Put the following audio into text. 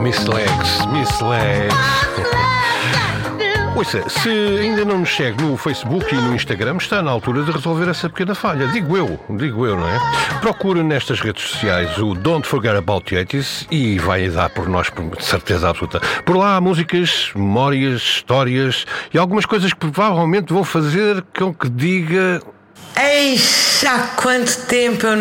Miss Legs. Ouça, se ainda não nos segue no Facebook e no Instagram, está na altura de resolver essa pequena falha. Digo eu, não é? Procure nestas redes sociais o Don't Forget About the 80s e vai dar por nós, de certeza absoluta. Por lá há músicas, memórias, histórias e algumas coisas que provavelmente vão fazer com que diga... Eixa, há quanto tempo eu